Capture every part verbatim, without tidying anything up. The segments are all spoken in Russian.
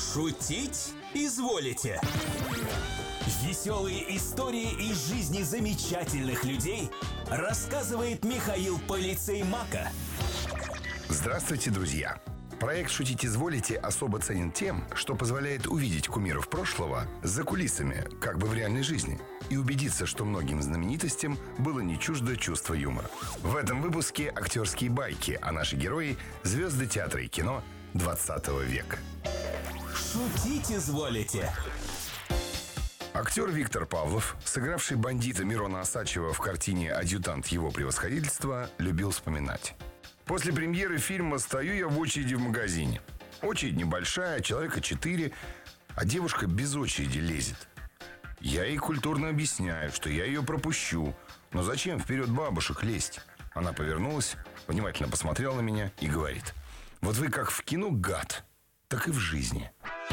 Шутить изволите? Веселые истории из жизни замечательных людей рассказывает Михаил Полицей Мака. Здравствуйте, друзья! Проект «Шутить изволите» особо ценен тем, что позволяет увидеть кумиров прошлого за кулисами, как бы в реальной жизни, и убедиться, что многим знаменитостям было не чуждо чувство юмора. В этом выпуске актерские байки, а наши герои – звезды театра и кино двадцатого века. Шутить изволите? Актер Виктор Павлов, сыгравший бандита Мирона Осадчего в картине «Адъютант его превосходительства», любил вспоминать: после премьеры фильма стою я в очереди в магазине. Очередь небольшая, человека четыре, а девушка без очереди лезет. Я ей культурно объясняю, что я ее пропущу. Но зачем вперед бабушек лезть? Она повернулась, внимательно посмотрела на меня и говорит: вот вы как в кино гад, так и в жизни.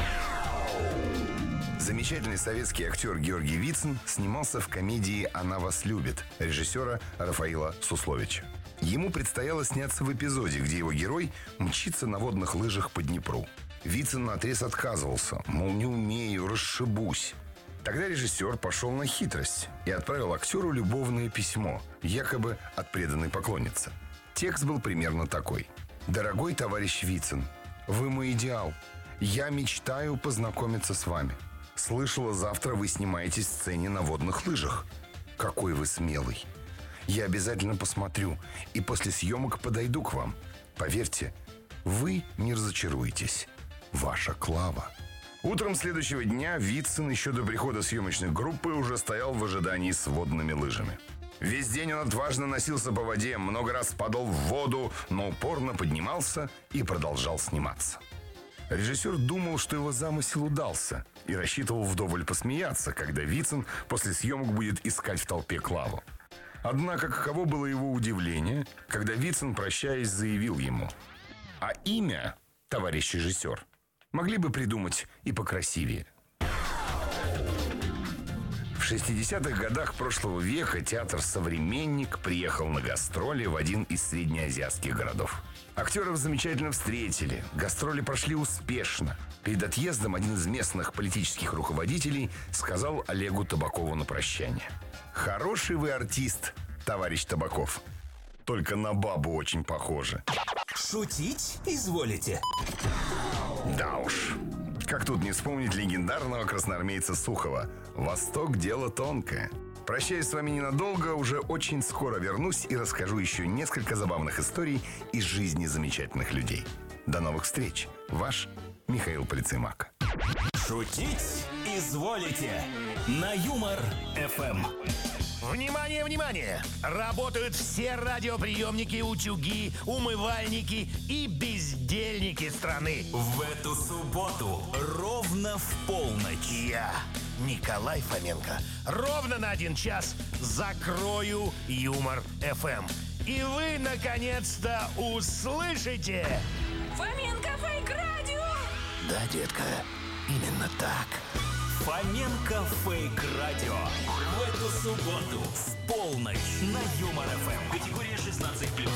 Замечательный советский актер Георгий Вицин снимался в комедии «Она вас любит» режиссера Рафаила Сусловича. Ему предстояло сняться в эпизоде, где его герой мчится на водных лыжах по Днепру. Вицин наотрез отказывался, мол, не умею, расшибусь. Тогда режиссер пошел на хитрость и отправил актеру любовное письмо, якобы от преданной поклонницы. Текст был примерно такой: «Дорогой товарищ Вицин, вы мой идеал. Я мечтаю познакомиться с вами. Слышала, завтра вы снимаетесь в сцене на водных лыжах. Какой вы смелый. Я обязательно посмотрю и после съемок подойду к вам. Поверьте, вы не разочаруетесь. Ваша Клава». Утром следующего дня Вицин еще до прихода съемочной группы уже стоял в ожидании с водными лыжами. Весь день он отважно носился по воде, много раз падал в воду, но упорно поднимался и продолжал сниматься. Режиссер думал, что его замысел удался, и рассчитывал вдоволь посмеяться, когда Вицин после съемок будет искать в толпе Клаву. Однако каково было его удивление, когда Вицин, прощаясь, заявил ему: а имя, товарищ режиссер, могли бы придумать и покрасивее. В шестидесятых годах прошлого века театр «Современник» приехал на гастроли в один из среднеазиатских городов. Актеров замечательно встретили, гастроли прошли успешно. Перед отъездом один из местных политических руководителей сказал Олегу Табакову на прощание: хороший вы артист, товарищ Табаков, только на бабу очень похожи. Шутить изволите? Да уж, как тут не вспомнить легендарного красноармейца Сухова: «Восток — дело тонкое». Прощаюсь с вами ненадолго, уже очень скоро вернусь и расскажу еще несколько забавных историй из жизни замечательных людей. До новых встреч. Ваш Михаил Полицей Мак. Шутить изволите? На Юмор-эф эм. Внимание, внимание! Работают все радиоприемники, утюги, умывальники и бездельники страны. В эту субботу ровно в полночь Я, Николай Фоменко, ровно на один час закрою Юмор-эф эм. И вы, наконец-то, услышите... Фоменко Фейк Радио! Да, детка, именно так. Фоменко Фейк Радио. В эту субботу в полночь на Юмор-эф эм. Категория шестнадцать плюс.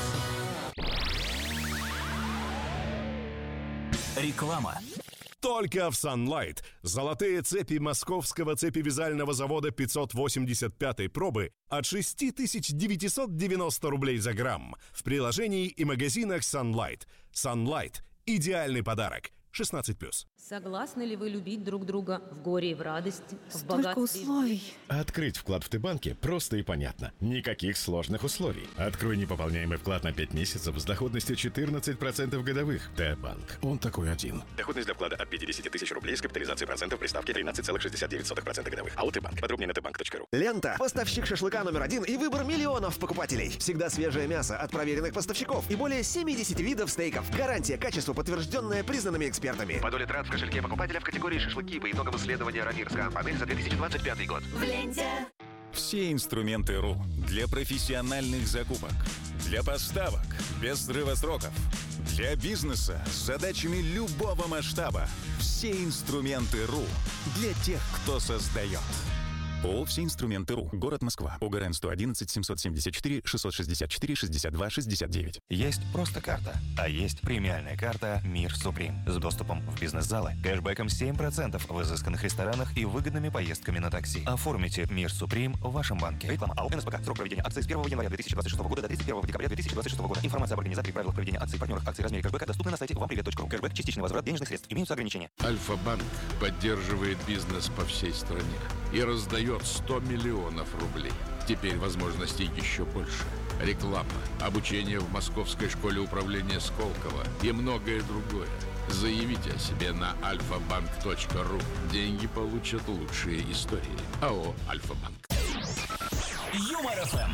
Реклама. Только в Sunlight золотые цепи московского цепевязального завода пятьсот восемьдесят пятой пробы от шесть тысяч девятьсот девяносто рублей за грамм в приложении и магазинах Sunlight. Sunlight – идеальный подарок. шестнадцать плюс. Согласны ли вы любить друг друга в горе и в радости, в Столько богатстве? условий. Открыть вклад в Т-банке просто и понятно. Никаких сложных условий. Открой непополняемый вклад на пять месяцев с доходностью четырнадцать процентов годовых. Т-банк. Он такой один. Доходность для вклада от пятьдесят тысяч рублей с капитализацией процентов при ставке тринадцать целых шестьдесят девять сотых процента годовых. АО Т-банк. Подробнее на тбанк точка ру. Лента. Поставщик шашлыка номер один и выбор миллионов покупателей. Всегда свежее мясо от проверенных поставщиков и более семьдесят видов стейков. Гарантия качества, подтвержденная признанными экспертами. По доле трат в кошельке покупателя в категории шашлыки по итогам исследования Равирска. Панель за две тысячи двадцать пятый год. В ленте. Все инструменты РУ для профессиональных закупок, для поставок без срыва сроков, для бизнеса с задачами любого масштаба. Все инструменты РУ для тех, кто создает. ООО «Все инструменты РУ». Город Москва. ОГРН сто одиннадцать семьсот семьдесят четыре шестьсот шестьдесят четыре шестьдесят два шестьдесят девять. Есть просто карта, а есть премиальная карта «Мир Суприм» с доступом в бизнес-залы, кэшбэком семь процентов в изысканных ресторанах и выгодными поездками на такси. Оформите «Мир Суприм» в вашем банке. Реклама АО «НСПК». Срок проведения акции с первого января две тысячи двадцать шестого года до тридцать первого декабря две тысячи двадцать шестого года. Информация об организаторе и правилах проведения акций, партнерах акций, размере кэшбэка доступна на сайте вампривет точка ру. Кэшбэк – частичный возврат денежных средств. Имеются ограничения. Альфа-банк поддерживает бизнес по всей стране и раздает сто миллионов рублей. Теперь возможностей еще больше. Реклама, обучение в Московской школе управления Сколково и многое другое. Заявите о себе на альфа-банк точка ру. Деньги получат лучшие истории. АО «Альфа-банк». Юмор ФМ.